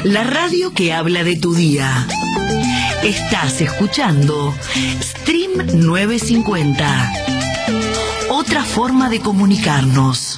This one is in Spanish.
La radio que habla de tu día. Estás escuchando Stream 950. Otra forma de comunicarnos.